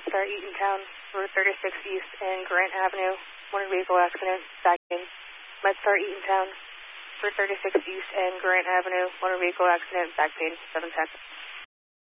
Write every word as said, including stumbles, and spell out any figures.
MedStar Eatontown, Route thirty-six East and Grant Avenue, motor vehicle accident, back pain. MedStar Eatontown, Route thirty-six East and Grant Avenue, motor vehicle accident, back pain, seven ten.